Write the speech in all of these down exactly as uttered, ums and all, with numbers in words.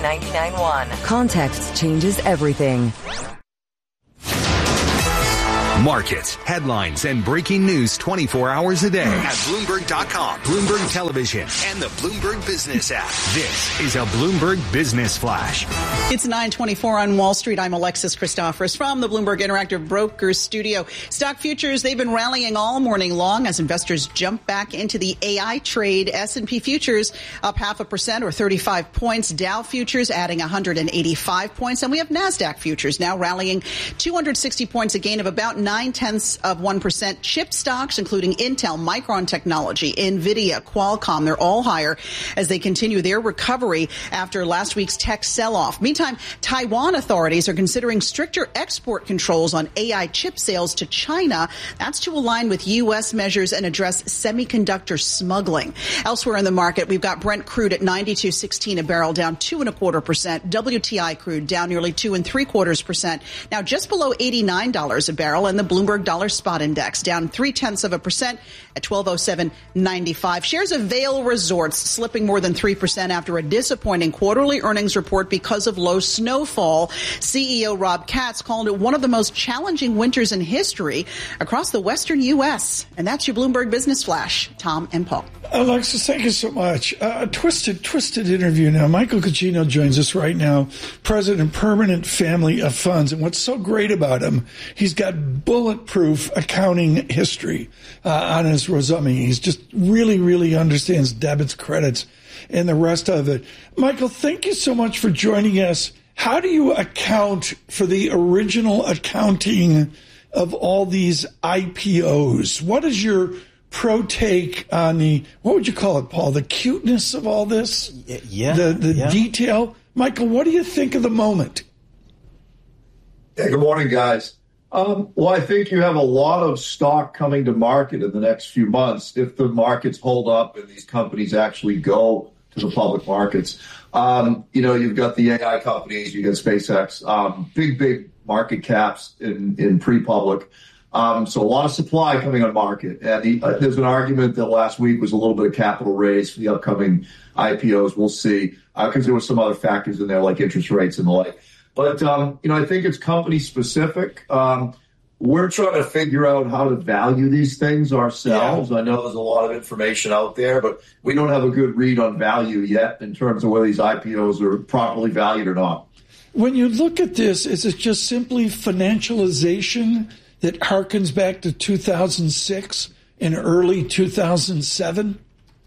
ninety-nine point one. Context changes everything. Markets, headlines, and breaking news twenty-four hours a day at Bloomberg dot com, Bloomberg Television, and the Bloomberg Business app. This is a Bloomberg Business Flash. It's nine twenty-four on Wall Street. I'm Alexis Christoforous from the Bloomberg Interactive Brokers studio. Stock futures, they've been rallying all morning long as investors jump back into the A I trade. S and P futures up half a percent or thirty-five points. Dow futures adding one hundred eighty-five points. And we have NASDAQ futures now rallying two hundred sixty points, a gain of about nine-tenths of one percent. Chip stocks, including Intel, Micron Technology, NVIDIA, Qualcomm, they're all higher as they continue their recovery after last week's tech sell-off. Meantime, Taiwan authorities are considering stricter export controls on A I chip sales to China. That's to align with U S measures and address semiconductor smuggling. Elsewhere in the market, we've got Brent crude at ninety-two sixteen a barrel, down two and a quarter percent. W T I crude down nearly two and three quarters percent. Now just below eighty-nine dollars a barrel, and the Bloomberg Dollar Spot Index down three tenths of a percent at twelve oh seven ninety-five. Shares of Vail Resorts slipping more than three percent after a disappointing quarterly earnings report because of low snowfall. C E O Rob Katz called it one of the most challenging winters in history across the western U S. And that's your Bloomberg Business Flash. Tom and Paul. Alexis, thank you so much. Uh, a twisted, twisted interview now. Michael Cucino joins us right now, president of Permanent Family of Funds. And what's so great about him, he's got bulletproof accounting history uh, on his resume. He's just really, really understands debits, credits, and the rest of it. Michael, thank you so much for joining us. How do you account for the original accounting of all these I P Os? What is your pro take on the, what would you call it, Paul, the cuteness of all this? Yeah. The, the yeah. detail? Michael, what do you think of the moment? Hey, good morning, guys. Um, well, I think you have a lot of stock coming to market in the next few months if the markets hold up and these companies actually go to the public markets. Um, you know, you've got the A I companies, you got SpaceX, um, big, big market caps in, in pre-public. Um, so a lot of supply coming on market. And the, uh, there's an argument that last week was a little bit of capital raise for the upcoming I P Os. We'll see, because uh, there were some other factors in there like interest rates and the like. But, um, you know, I think it's company specific. Um, we're trying to figure out how to value these things ourselves. Yeah. I know there's a lot of information out there, but we don't have a good read on value yet in terms of whether these I P Os are properly valued or not. When you look at this, is it just simply financialization that harkens back to two thousand six and early two thousand seven?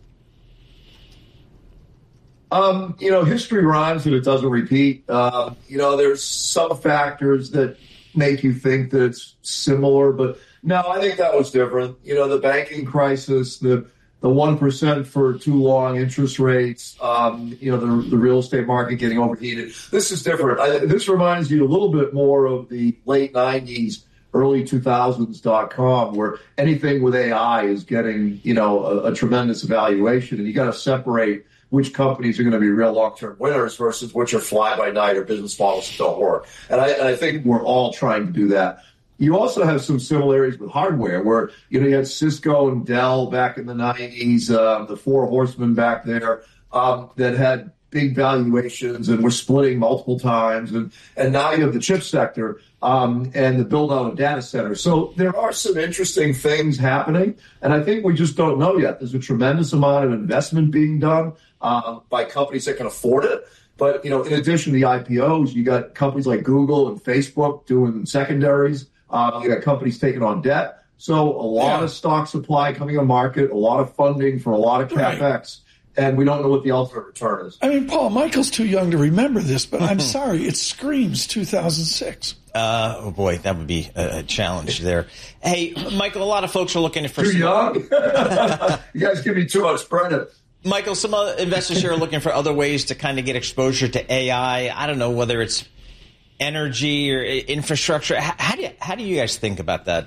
Um, you know, history rhymes and it doesn't repeat. Uh, you know, there's some factors that make you think that it's similar, but no, I think that was different. You know, the banking crisis, the the one percent for too long interest rates, um, you know, the, the real estate market getting overheated. This is different. I, this reminds you a little bit more of the late nineties, early two thousands dot com, where anything with A I is getting, you know, a, a tremendous evaluation, and you got to separate which companies are going to be real long-term winners versus which are fly-by-night or business models that don't work. And I, and I think we're all trying to do that. You also have some similarities with hardware where, you know, you had Cisco and Dell back in the nineties, uh, the four horsemen back there um, that had big valuations and were splitting multiple times. And, and now you have the chip sector um, and the build out of data centers. So there are some interesting things happening. And I think we just don't know yet. There's a tremendous amount of investment being done uh, by companies that can afford it. But, you know, in addition to the I P Os, you got companies like Google and Facebook doing secondaries. Uh, you got companies taking on debt. So a lot yeah. of stock supply coming on market, a lot of funding for a lot of CapEx. Right. And we don't know what the ultimate return is. I mean, Paul, Michael's too young to remember this, but I'm sorry, it screams two thousand six. Uh, oh, boy, that would be a, a challenge there. Hey, Michael, a lot of folks are looking for... Too some... young? You guys give me too much credit. Michael, some uh, investors here are looking for other ways to kind of get exposure to A I. I don't know whether it's energy or infrastructure. How, how do you, how do you guys think about that?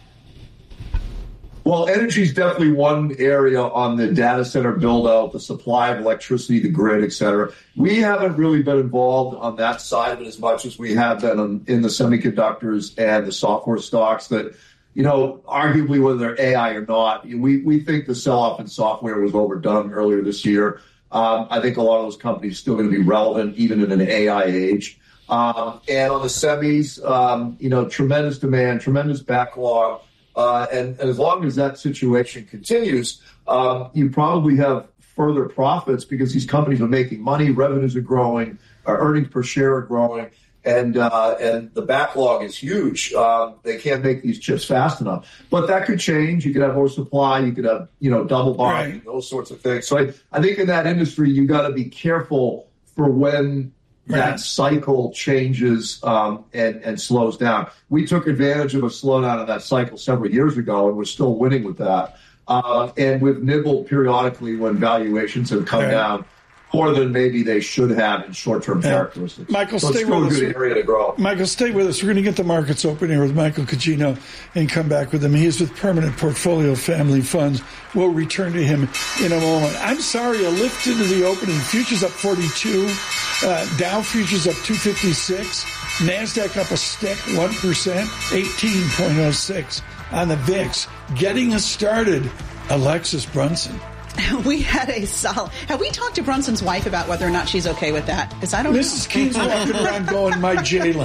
Well, energy is definitely one area on the data center build out, the supply of electricity, the grid, et cetera. We haven't really been involved on that side of it as much as we have been on, in the semiconductors and the software stocks that, you know, arguably whether they're A I or not, we, we think the sell-off in software was overdone earlier this year. Um, I think a lot of those companies are still going to be relevant even in an A I age. Um, and on the semis, um, you know, tremendous demand, tremendous backlog. Uh, and, and as long as that situation continues, um, you probably have further profits because these companies are making money, revenues are growing, our earnings per share are growing, and uh, and the backlog is huge. Um, they can't make these chips fast enough. But that could change. You could have more supply. You could have, you know, double buying, right. Those sorts of things. So I, I think in that industry, you got to be careful for when right. that cycle changes um, and, and slows down. We took advantage of a slowdown of that cycle several years ago, and we're still winning with that. Uh, and we've nibbled periodically when valuations have come right. down more than maybe they should have in short-term yeah. characteristics. Michael, so stay it's still with a good us. area to grow. Michael, stay with us. We're going to get the markets open here with Michael Cugino and come back with him. He is with Permanent Portfolio Family Funds. We'll return to him in a moment. I'm sorry, a lift into the opening. Futures up forty-two. Uh, Dow futures up two fifty-six. NASDAQ up a stick, one percent, eighteen point oh six on the V I X. Getting us started, Alexis Brunson. We had a solid. Have we talked to Brunson's wife about whether or not she's okay with that? Because I don't Missus know. Keene's walking around going, my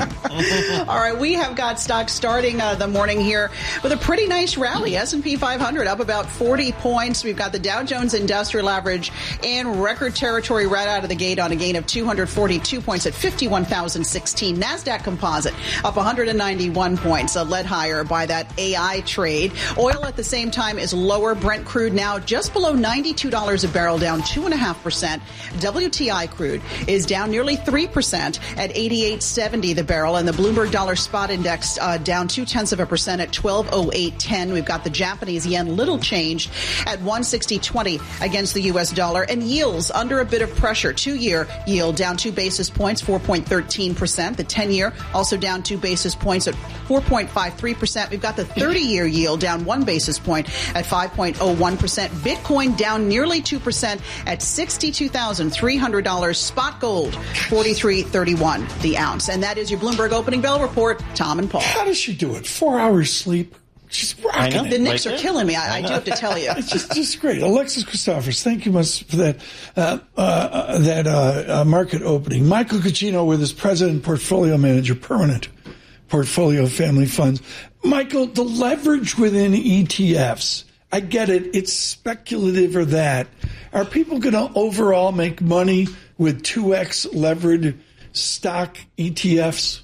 Jalen. All right, we have got stocks starting uh, the morning here with a pretty nice rally. S and P five hundred up about forty points. We've got the Dow Jones Industrial Average in record territory right out of the gate on a gain of two hundred forty-two points at fifty-one thousand sixteen. NASDAQ Composite up one hundred ninety-one points, uh, led higher by that A I trade. Oil at the same time is lower. Brent crude now just below ninety-two dollars a barrel, down two point five percent. W T I crude is down nearly three percent at eighty-eight seventy the barrel. And the Bloomberg Dollar Spot Index uh, down two-tenths of a percent at twelve oh eight ten. We've got the Japanese yen little changed at one sixty twenty against the U S dollar. And yields under a bit of pressure. Two-year yield down two basis points, four point one three percent. The ten-year also down two basis points at four point five three percent. We've got the thirty-year yield down one basis point at five point oh one percent. Bitcoin down nearly two percent at sixty-two thousand three hundred dollars. Spot gold, forty-three thirty-one the ounce. And that is your Bloomberg Opening Bell Report. Tom and Paul. How does she do it? Four hours sleep? She's rocking it. The Knicks are killing me. I, I do have to tell you. It's just, just great. Alexis Christophers, thank you much for that uh, uh, that uh, uh, market opening. Michael Cugino with his President Portfolio Manager, Permanent Portfolio Family Funds. Michael, the leverage within E T Fs, I get it. It's speculative or that. Are people going to overall make money with two X levered stock E T Fs?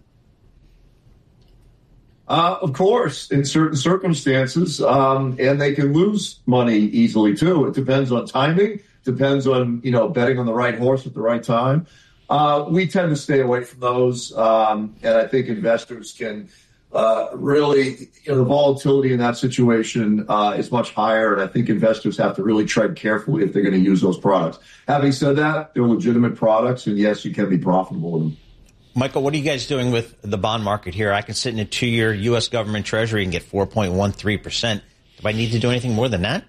Uh, of course, in certain circumstances, um, and they can lose money easily too. It depends on timing, depends on, you know, betting on the right horse at the right time. Uh, we tend to stay away from those, um, and I think investors can uh, really, you know, the volatility in that situation uh, is much higher, and I think investors have to really tread carefully if they're going to use those products. Having said that, they're legitimate products, and yes, you can be profitable with them. Michael, what are you guys doing with the bond market here? I can sit in a two-year U S government treasury and get four point one three percent. Do I need to do anything more than that?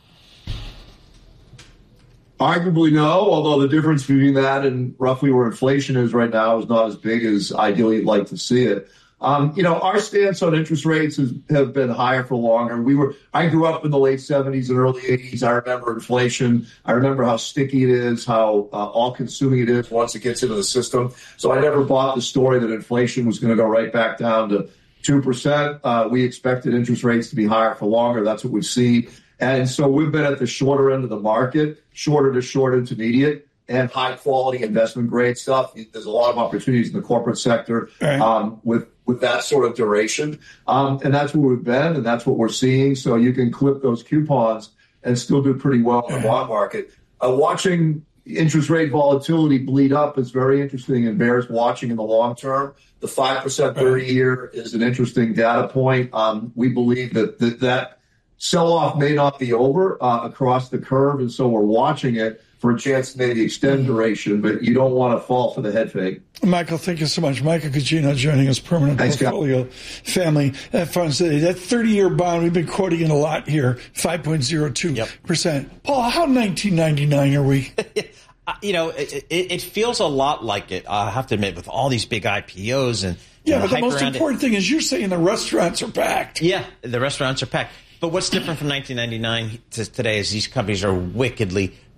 Arguably no, although the difference between that and roughly where inflation is right now is not as big as ideally you'd like to see it. Um, you know, our stance on interest rates has, have been higher for longer. We were, I grew up in the late seventies and early eighties. I remember inflation. I remember how sticky it is, how uh, all-consuming it is once it gets into the system. So I never bought the story that inflation was going to go right back down to two percent. Uh, we expected interest rates to be higher for longer. That's what we've seen. And so we've been at the shorter end of the market, shorter to short intermediate, and high-quality investment-grade stuff. There's a lot of opportunities in the corporate sector right. um, with with that sort of duration. Um, and that's where we've been, and that's what we're seeing. So you can clip those coupons and still do pretty well in the bond market. Uh, watching interest rate volatility bleed up is very interesting and bears watching in the long term. The five percent thirty-year is an interesting data point. Um, we believe that that, that sell-off may not be over uh, across the curve, and so we're watching it for a chance to maybe extend duration, but you don't want to fall for the head fake. Michael, thank you so much. Michael Cugino joining us, Permanent Thanks, Portfolio God. Family Funds today. That thirty-year bond, we've been quoting it a lot here, five point oh two percent. Yep. Paul, how nineteen ninety-nine are we? You know, it, it, it feels a lot like it, I have to admit, with all these big I P Os. and Yeah, know, but the most important it. thing is you're saying the restaurants are packed. Yeah, the restaurants are packed. But what's different from nineteen ninety-nine to today is these companies are wickedly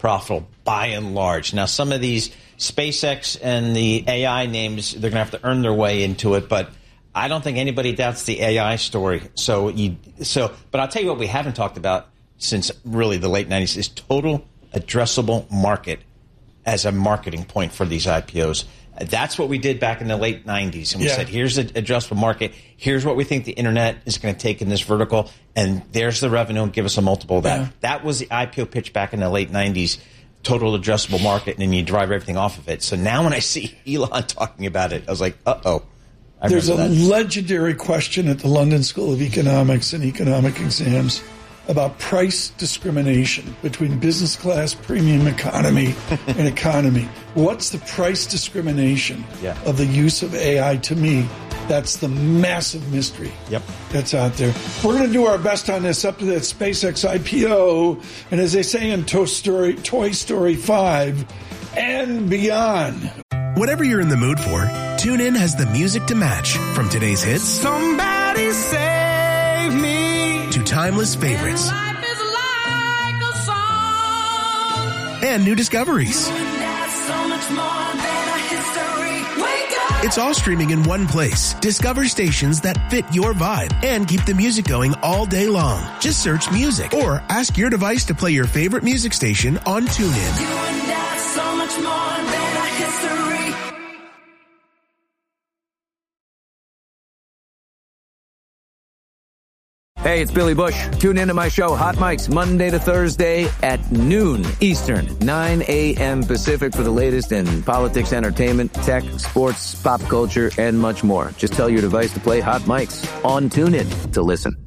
profitable by and large. Now, some of these SpaceX and the A I names, they're going to have to earn their way into it, but I don't think anybody doubts the A I story. So, you, so, but I'll tell you what we haven't talked about since really the late nineties is total addressable market as a marketing point for these I P Os. That's what we did back in the late nineties. And we yeah. said, here's the addressable market. Here's what we think the internet is going to take in this vertical. And there's the revenue and give us a multiple of that. Yeah. That was the I P O pitch back in the late nineties. Total addressable market. And then you drive everything off of it. So now when I see Elon talking about it, I was like, uh-oh. I There's a that. legendary question at the London School of Economics and economic exams about price discrimination between business class, premium economy, and economy. What's the price discrimination yeah. of the use of A I? To me, that's the massive mystery yep. that's out there. We're going to do our best on this up to that SpaceX I P O, and as they say in Toy Story, Toy Story five, and beyond. Whatever you're in the mood for, TuneIn has the music to match. From today's hits, Somebody Save Me, to timeless favorites. Life is like a song. And new discoveries. So much more than a history. Wake up. It's all streaming in one place. Discover stations that fit your vibe and keep the music going all day long. Just search music or ask your device to play your favorite music station on TuneIn. You and I, so much more than a history. Hey, it's Billy Bush. Tune into my show, Hot Mics, Monday to Thursday at noon Eastern, nine a.m. Pacific for the latest in politics, entertainment, tech, sports, pop culture, and much more. Just tell your device to play Hot Mics on TuneIn to listen.